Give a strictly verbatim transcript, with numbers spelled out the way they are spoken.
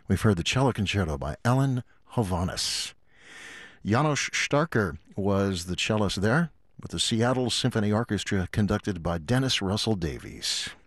We've heard the Cello Concerto by Ellen Hovhaness. Janos Starker was the cellist there, with the Seattle Symphony Orchestra conducted by Dennis Russell Davies.